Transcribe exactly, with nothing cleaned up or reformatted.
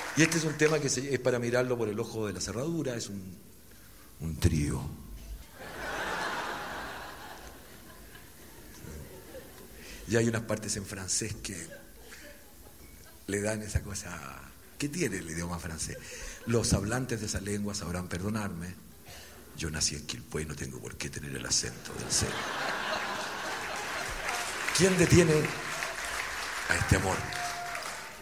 Y este es un tema que se, es para mirarlo por el ojo de la cerradura, es un, un trío. Y hay unas partes en francés que le dan esa cosa. ¿Qué tiene el idioma francés? Los hablantes de esa lengua sabrán perdonarme. Yo nací en Quilpué y no tengo por qué tener el acento del cero. ¿Quién detiene a este amor?